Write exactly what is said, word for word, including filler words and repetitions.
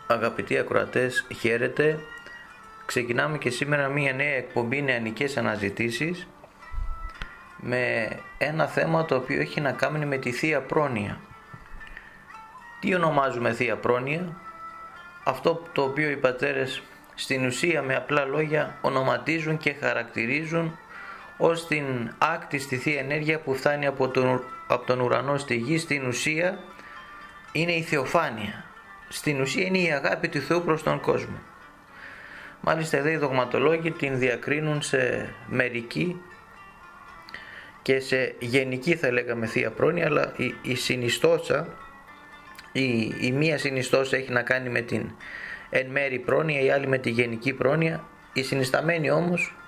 Αγαπητοί ακροατές, χαίρετε. Ξεκινάμε και σήμερα μία νέα εκπομπή νεανικές αναζητήσεις με ένα θέμα το οποίο έχει να κάνει με τη Θεία Πρόνοια. Τι ονομάζουμε Θεία Πρόνοια? Αυτό το οποίο οι πατέρες στην ουσία με απλά λόγια ονοματίζουν και χαρακτηρίζουν ως την άκτιστη Θεία Ενέργεια που φτάνει από τον, από τον ουρανό στη γη. Στην ουσία είναι η Θεοφάνεια. Στην ουσία είναι η αγάπη του Θεού προς τον κόσμο. Μάλιστα εδώ οι δογματολόγοι την διακρίνουν σε μερική και σε γενική, θα λέγαμε, Θεία Πρόνοια, αλλά η, η συνιστόσα, η, η μία συνιστόσα έχει να κάνει με την εν μέρη πρόνοια, η άλλη με τη γενική πρόνοια. Η συνισταμένη όμως